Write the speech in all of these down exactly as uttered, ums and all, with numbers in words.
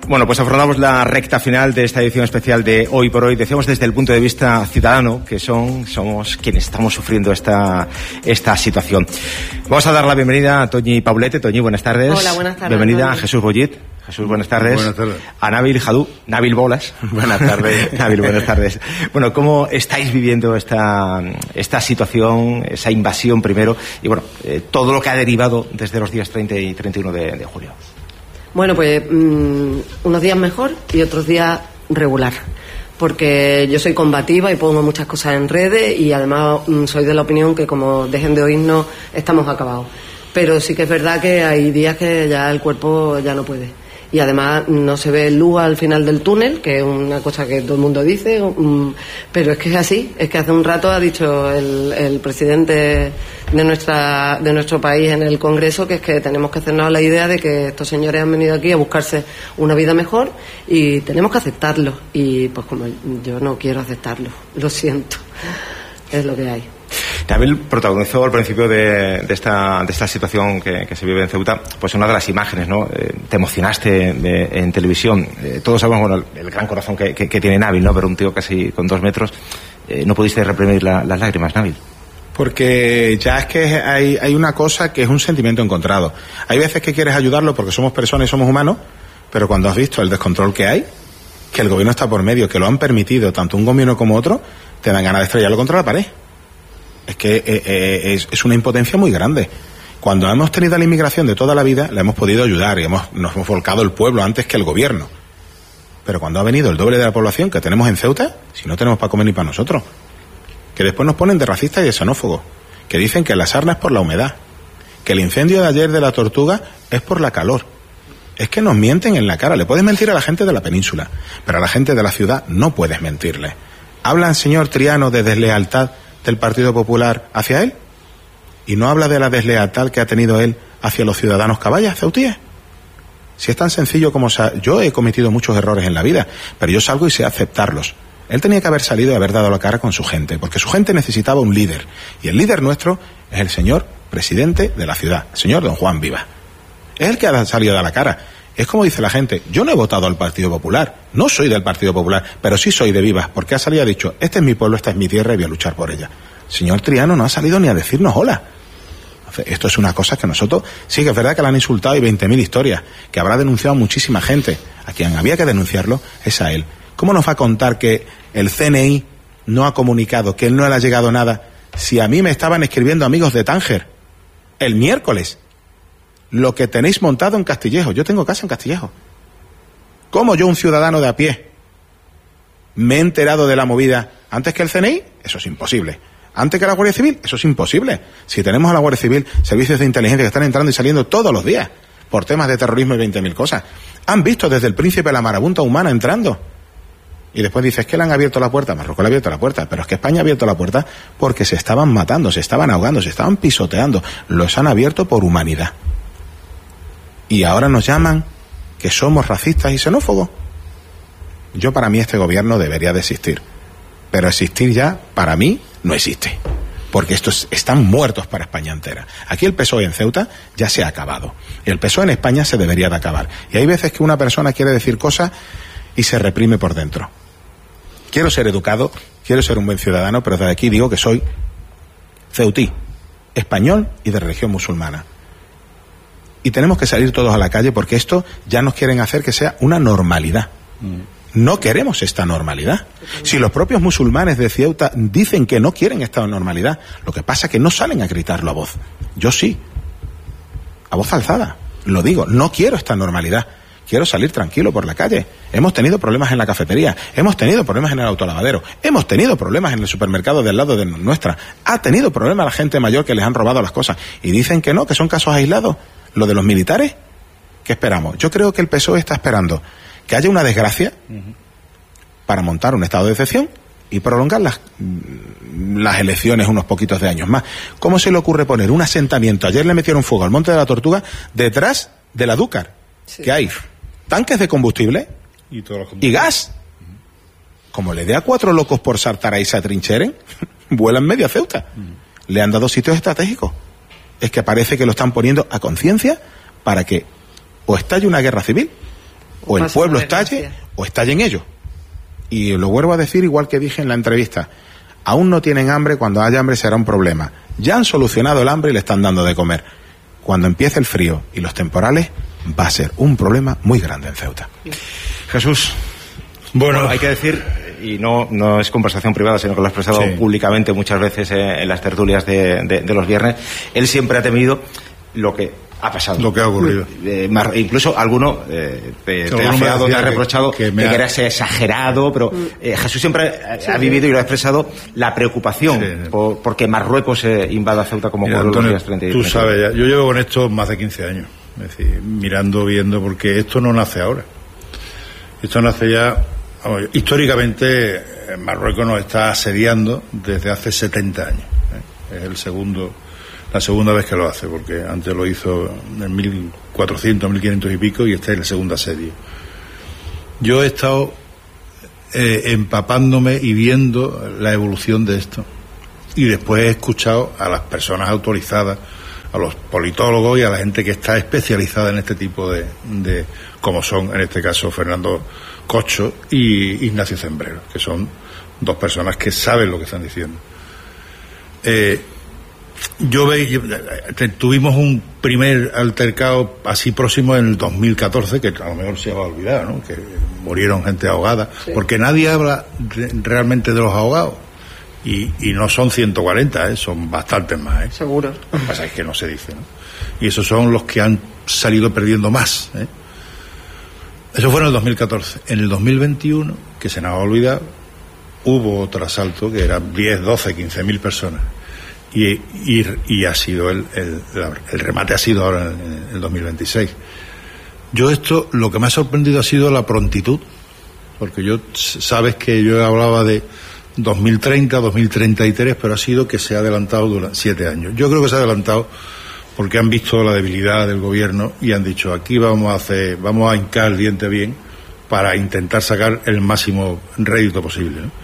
Bueno, pues afrontamos la recta final de esta edición especial de Hoy por Hoy. Decíamos desde el punto de vista ciudadano que son somos quienes estamos sufriendo esta esta situación. Vamos a dar la bienvenida a Toñi Paulete. Toñi, buenas tardes. Hola, buenas tardes. Bienvenida Toñi. a Jesús Bollit. Jesús, buenas tardes. Buenas tardes. A Nabil Jadú. Nabil Bolas. Buenas tardes. Nabil, buenas tardes. Bueno, ¿cómo estáis viviendo esta esta situación, esa invasión primero y bueno, eh, todo lo que ha derivado desde los días treinta y treinta y uno de, de julio? Bueno, pues mmm, unos días mejor y otros días regular, porque yo soy combativa y pongo muchas cosas en redes y además mmm, soy de la opinión que como dejen de oírnos estamos acabados. Pero sí que es verdad que hay días que ya el cuerpo ya no puede. Y además no se ve luz al final del túnel, que es una cosa que todo el mundo dice, um, pero es que es así. Es que hace un rato ha dicho el, el presidente de nuestra de nuestro país en el Congreso que es que tenemos que hacernos la idea de que estos señores han venido aquí a buscarse una vida mejor y tenemos que aceptarlo. Y pues como yo no quiero aceptarlo, lo siento, es lo que hay. Nabil protagonizó al principio de, de esta de esta situación que, que se vive en Ceuta, pues una de las imágenes, ¿no? Eh, te emocionaste de, en televisión. Eh, todos sabemos, bueno, el, el gran corazón que, que, que tiene Nabil, ¿no? Pero un tío casi con dos metros. Eh, ¿No pudiste reprimir la, las lágrimas, Nabil? Porque ya es que hay, hay una cosa que es un sentimiento encontrado. Hay veces que quieres ayudarlo porque somos personas y somos humanos, pero cuando has visto el descontrol que hay, que el gobierno está por medio, que lo han permitido tanto un gobierno como otro, te dan ganas de estrellarlo contra la pared. Es que eh, eh, es, es una impotencia muy grande. Cuando hemos tenido la inmigración de toda la vida, la hemos podido ayudar y hemos, nos hemos volcado el pueblo antes que el gobierno. Pero cuando ha venido el doble de la población que tenemos en Ceuta, si no tenemos para comer ni para nosotros, que después nos ponen de racistas y de xenófobos, que dicen que la sarna es por la humedad, que el incendio de ayer de la Tortuga es por la calor. Es que nos mienten en la cara. Le puedes mentir a la gente de la península, pero a la gente de la ciudad no puedes mentirle. Hablan, señor Triano, de deslealtad del Partido Popular hacia él y no habla de la deslealtad que ha tenido él hacia los ciudadanos caballas ceutíes. Si es tan sencillo como sa- yo he cometido muchos errores en la vida, pero yo salgo y sé aceptarlos. Él tenía que haber salido y haber dado la cara con su gente, porque su gente necesitaba un líder, y el líder nuestro es el señor presidente de la ciudad, el señor don Juan Vivas. Es el que ha salido a dar la cara. Es como dice la gente, yo no he votado al Partido Popular, no soy del Partido Popular, pero sí soy de Vivas, porque ha salido y ha dicho, este es mi pueblo, esta es mi tierra y voy a luchar por ella. El señor Triano no ha salido ni a decirnos hola. Entonces, esto es una cosa que nosotros, sí que es verdad que le han insultado y veinte mil historias, que habrá denunciado muchísima gente. A quien había que denunciarlo es a él. ¿Cómo nos va a contar que el C N I no ha comunicado, que él no le ha llegado nada, si a mí me estaban escribiendo amigos de Tánger el miércoles? Lo que tenéis montado en Castillejo. Yo tengo casa en Castillejo. ¿Cómo yo, un ciudadano de a pie, me he enterado de la movida antes que el C N I? Eso es imposible. ¿Antes que la Guardia Civil? Eso es imposible. Si tenemos a la Guardia Civil servicios de inteligencia que están entrando y saliendo todos los días por temas de terrorismo y veinte mil cosas. Han visto desde el príncipe la marabunta humana entrando. Y después dices que le han abierto la puerta. Marruecos le ha abierto la puerta. Pero es que España ha abierto la puerta porque se estaban matando, se estaban ahogando, se estaban pisoteando. Los han abierto por humanidad. Y ahora nos llaman que somos racistas y xenófobos. Yo, para mí, este gobierno debería de existir. Pero existir ya, para mí, no existe. Porque estos están muertos para España entera. Aquí el P S O E en Ceuta ya se ha acabado. El P S O E en España se debería de acabar. Y hay veces que una persona quiere decir cosas y se reprime por dentro. Quiero ser educado, quiero ser un buen ciudadano, pero desde aquí digo que soy ceutí, español y de religión musulmana. Y tenemos que salir todos a la calle porque esto ya nos quieren hacer que sea una normalidad. No queremos esta normalidad. Si los propios musulmanes de Ceuta dicen que no quieren esta normalidad, lo que pasa es que no salen a gritarlo a voz. Yo sí. A voz alzada. Lo digo, no quiero esta normalidad. Quiero salir tranquilo por la calle. Hemos tenido problemas en la cafetería, hemos tenido problemas en el autolavadero, hemos tenido problemas en el supermercado del lado de nuestra. Ha tenido problemas la gente mayor que les han robado las cosas. Y dicen que no, que son casos aislados. Lo de los militares, ¿qué esperamos? Yo creo que el P S O E está esperando que haya una desgracia uh-huh. para montar un estado de excepción y prolongar las, las elecciones unos poquitos de años más. ¿Cómo se le ocurre poner un asentamiento? Ayer le metieron fuego al Monte de la Tortuga detrás de la Dúcar, sí. que hay tanques de combustible y, y gas. Uh-huh. Como le dé a cuatro locos por saltar ahí se atrincheren, vuelan media Ceuta. Uh-huh. Le han dado sitios estratégicos. Es que parece que lo están poniendo a conciencia para que o estalle una guerra civil o el pueblo estalle o estallen ellos. Y lo vuelvo a decir igual que dije en la entrevista. Aún no tienen hambre, cuando haya hambre será un problema. Ya han solucionado el hambre y le están dando de comer. Cuando empiece el frío y los temporales, va a ser un problema muy grande en Ceuta. Jesús, bueno, bueno hay que decir, y no, no es conversación privada, sino que lo ha expresado sí. públicamente muchas veces eh, en las tertulias de, de, de los viernes, él siempre ha temido lo que ha pasado. Lo que ha ocurrido. Eh, más, incluso alguno eh, te, te ha feado, te ha reprochado que, que, que ha... eras exagerado, pero eh, Jesús siempre sí, ha vivido sí. y lo ha expresado la preocupación sí. por, porque Marruecos eh, invada Ceuta como Mira, ocurrió Antonio, los días treinta y tú sabes, ya, yo llevo con esto más de quince años, es decir, mirando, viendo, porque esto no nace ahora. Esto nace ya, vamos, históricamente Marruecos nos está asediando desde hace setenta años. ¿eh? Es el segundo... la segunda vez que lo hace, porque antes lo hizo en mil cuatrocientos, mil quinientos y pico, y este es el segundo asedio. Yo he estado eh, empapándome y viendo la evolución de esto, y después he escuchado a las personas autorizadas, a los politólogos y a la gente que está especializada en este tipo de, de como son en este caso Fernando Cocho y Ignacio Zembrero, que son dos personas que saben lo que están diciendo. Eh, Yo veía, tuvimos un primer altercado así próximo en el dos mil catorce, que a lo mejor se va a olvidar, ¿no? Que murieron gente ahogada, sí. porque nadie habla de, realmente de los ahogados. Y, y no son ciento cuarenta, ¿eh? Son bastantes más. ¿eh? Seguro. Lo que pasa es que no se dice, ¿no? Y esos son los que han salido perdiendo más. ¿eh? Eso fue en el dos mil catorce. En el dos mil veintiuno, que se nos ha olvidado, hubo otro asalto que eran diez, doce, quince mil personas. Y, y, y ha sido el, el, el remate ha sido ahora en el dos mil veintiséis. Yo esto, lo que me ha sorprendido ha sido la prontitud, porque yo, sabes que yo hablaba de dos mil treinta, dos mil treinta y tres, pero ha sido que se ha adelantado durante siete años. Yo creo que se ha adelantado porque han visto la debilidad del gobierno y han dicho, aquí vamos a hacer, vamos a hincar el diente bien para intentar sacar el máximo rédito posible, ¿no?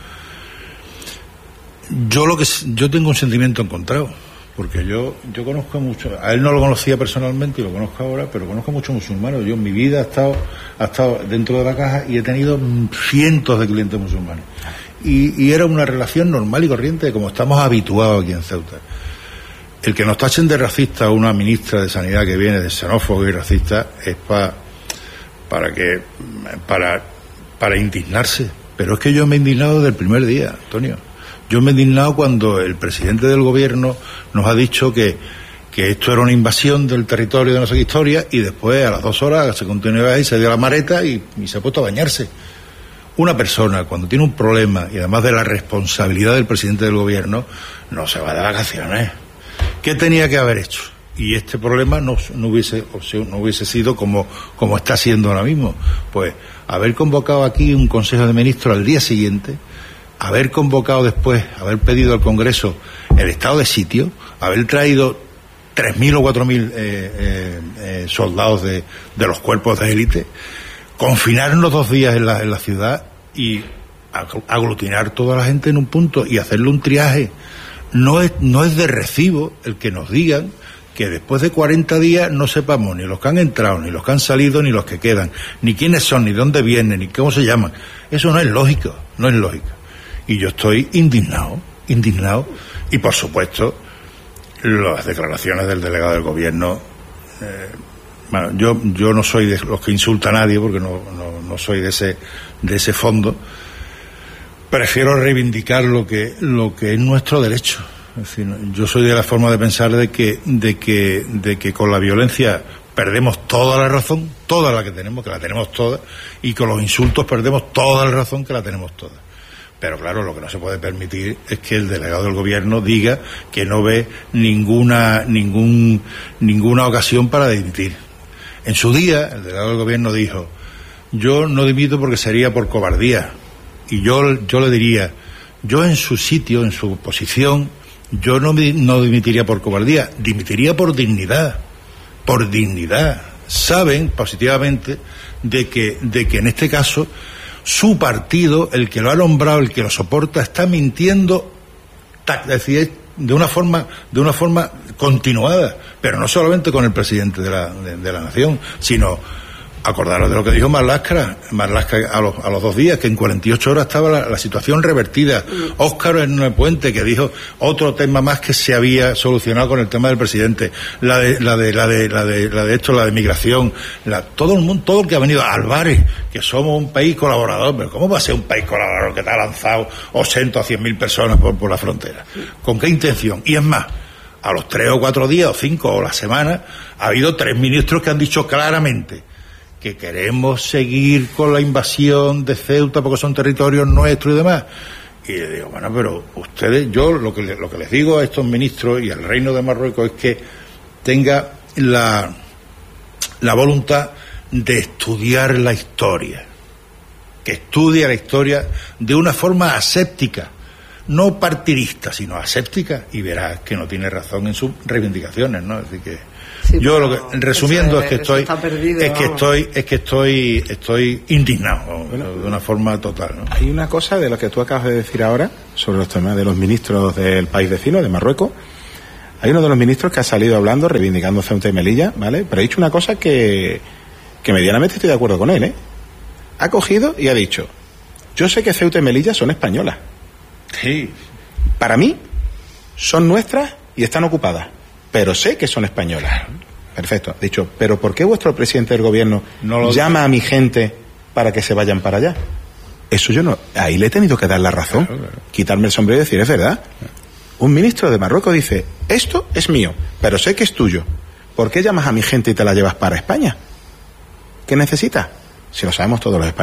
Yo lo que yo tengo un sentimiento encontrado, porque yo yo conozco mucho, a él no lo conocía personalmente y lo conozco ahora, pero conozco muchos musulmanes. Yo en mi vida he estado ha estado dentro de la caja y he tenido cientos de clientes musulmanes y, y era una relación normal y corriente como estamos habituados aquí en Ceuta. El que nos tachen de racista a una ministra de Sanidad que viene de xenófobo y racista es pa, para que para para indignarse, pero es que yo me he indignado desde el primer día, Antonio. Yo me he indignado cuando el presidente del gobierno nos ha dicho que, que esto era una invasión del territorio de nuestra historia y después a las dos horas se continuó ahí, se dio la maleta y, y se ha puesto a bañarse. Una persona cuando tiene un problema y además de la responsabilidad del presidente del gobierno no se va de vacaciones. ¿Qué tenía que haber hecho? Y este problema no, no hubiese no hubiese sido como, como está siendo ahora mismo. Pues haber convocado aquí un Consejo de Ministros al día siguiente, haber convocado después, haber pedido al Congreso el estado de sitio, haber traído tres mil o cuatro mil eh, eh, eh, soldados de, de los cuerpos de élite, confinarnos dos días en la, en la ciudad y aglutinar toda la gente en un punto y hacerle un triaje. No es, no es de recibo el que nos digan que después de cuarenta días no sepamos ni los que han entrado, ni los que han salido, ni los que quedan, ni quiénes son, ni dónde vienen, ni cómo se llaman. Eso no es lógico, no es lógico. Y yo estoy indignado, indignado, y por supuesto las declaraciones del delegado del gobierno. Eh, bueno, yo yo no soy de los que insulta a nadie porque no, no, no soy de ese de ese fondo. Prefiero reivindicar lo que lo que es nuestro derecho. Es decir, yo soy de la forma de pensar de que de que de que con la violencia perdemos toda la razón, toda la que tenemos, que la tenemos toda, y con los insultos perdemos toda la razón, que la tenemos toda. Pero claro, lo que no se puede permitir es que el delegado del gobierno diga que no ve ninguna ningún ninguna ocasión para dimitir. En su día, el delegado del gobierno dijo, yo no dimito porque sería por cobardía. Y yo yo le diría, yo en su sitio, en su posición, yo no, no dimitiría por cobardía, dimitiría por dignidad, por dignidad. Saben positivamente de que, de que en este caso su partido, el que lo ha nombrado, el que lo soporta, está mintiendo, es decir, de una forma, de una forma continuada, pero no solamente con el presidente de la, de, de la nación, sino Acordaros de lo que dijo Marlaska, Marlaska a los, a los dos días, que en cuarenta y ocho horas estaba la, la situación revertida. Óscar en el puente, que dijo otro tema más que se había solucionado con el tema del presidente. La de, la de, la de, la de, la de esto, la de migración. La, todo el mundo, todo el que ha venido. Álvarez, que somos un país colaborador. Pero ¿cómo va a ser un país colaborador que te ha lanzado ochenta o cien mil personas por, por la frontera? ¿Con qué intención? Y es más, a los tres o cuatro días, o cinco, o la semana, ha habido tres ministros que han dicho claramente que queremos seguir con la invasión de Ceuta porque son territorios nuestros y demás. Y le digo, bueno, pero ustedes, yo lo que, lo que les digo a estos ministros y al Reino de Marruecos es que tenga la, la voluntad de estudiar la historia, que estudie la historia de una forma aséptica, no partidista, sino aséptica, y verás que no tiene razón en sus reivindicaciones, ¿no? Así que sí, yo lo que resumiendo es, es que estoy perdido, es que vamos. estoy es que estoy estoy indignado, bueno, de una forma total, ¿no? Hay una cosa de lo que tú acabas de decir ahora sobre los temas de los ministros del país vecino, de Marruecos. Hay uno de los ministros que ha salido hablando, reivindicando Ceuta y Melilla, ¿vale? Pero ha dicho una cosa que que medianamente estoy de acuerdo con él, ¿eh? Ha cogido y ha dicho: yo sé que Ceuta y Melilla son españolas. Sí. Para mí son nuestras y están ocupadas, pero sé que son españolas. Perfecto. Ha dicho, pero ¿por qué vuestro presidente del gobierno no lo llama dice a mi gente para que se vayan para allá? Eso yo no... Ahí le he tenido que dar la razón. Claro, claro. Quitarme el sombrero y decir, es verdad. Un ministro de Marruecos dice, esto es mío, pero sé que es tuyo. ¿Por qué llamas a mi gente y te la llevas para España? ¿Qué necesitas? Si lo sabemos todos los españoles.